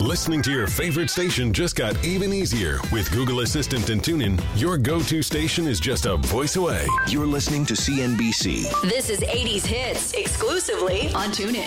Listening to your favorite station just got even easier. With Google Assistant and TuneIn, your go-to station is just a voice away. You're listening to CNBC. This is 80s Hits exclusively on TuneIn.